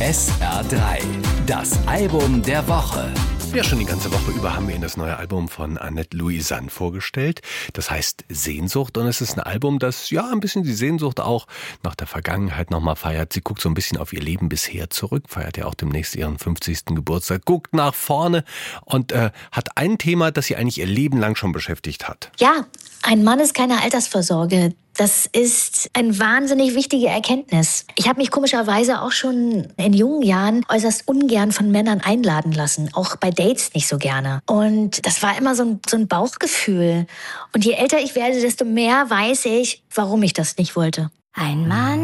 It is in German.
SR3, das Album der Woche. Ja, schon die ganze Woche über haben wir Ihnen das neue Album von Annette Louisanne vorgestellt. Das heißt Sehnsucht, und es ist ein Album, das ja ein bisschen die Sehnsucht auch nach der Vergangenheit nochmal feiert. Sie guckt so ein bisschen auf ihr Leben bisher zurück, feiert ja auch demnächst ihren 50. Geburtstag, guckt nach vorne und hat ein Thema, das sie eigentlich ihr Leben lang schon beschäftigt hat. Ja, ein Mann ist keine Altersvorsorge. Das ist eine wahnsinnig wichtige Erkenntnis. Ich habe mich komischerweise auch schon in jungen Jahren äußerst ungern von Männern einladen lassen. Auch bei Dates nicht so gerne. Und das war immer so ein Bauchgefühl. Und je älter ich werde, desto mehr weiß ich, warum ich das nicht wollte. Ein Mann